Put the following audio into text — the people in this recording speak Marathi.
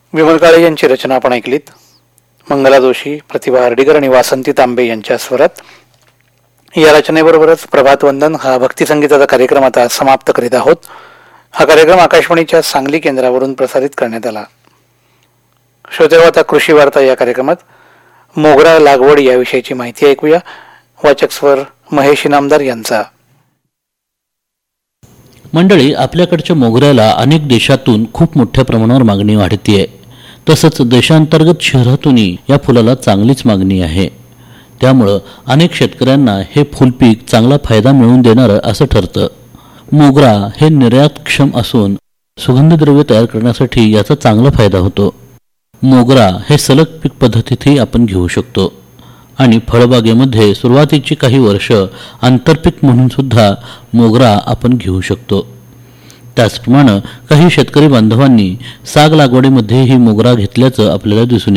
विमल काळे यांची रचना आपण ऐकलीत. मंगला जोशी, प्रतिभा हर्डीकर आणि वासंती तांबे यांच्या स्वरात. या रचनेबरोबरच प्रभात वंदन हा भक्तिसंगीताचा कार्यक्रम आता समाप्त करीत आहोत. हा कार्यक्रम आकाशवाणीच्या सांगली केंद्रावरून प्रसारित करण्यात आला. श्रोते, आता कृषी वार्ता या कार्यक्रमात मोगरा लागवड याविषयीची माहिती ऐकूया. वाचक स्वर महेश इनामदार यांचा. मंडळी, आपल्याकडच्या मोगऱ्याला अनेक देशातून खूप मोठ्या प्रमाणावर मागणी वाढतीये. तसंच देशांतर्गत शहरातूनही या फुलाला चांगलीच मागणी आहे. त्यामुळं अनेक शेतकऱ्यांना हे फुलपीक चांगला फायदा मिळवून देणारं असं ठरतं. मोगरा हे निर्यातक्षम असून सुगंधद्रव्य तयार करण्यासाठी याचा चांगला फायदा होतो. मोगरा हे सलग पीक पद्धतीतही आपण घेऊ शकतो आणि फळबागेमध्ये सुरुवातीची काही वर्ष आंतरपीक म्हणून सुद्धा मोगरा आपण घेऊ शकतो. त्याचप्रमाणे काही शेतकरी बांधवांनी साग लागवडीमध्ये ही मोगरा घेतल्याचं आपल्याला दिसून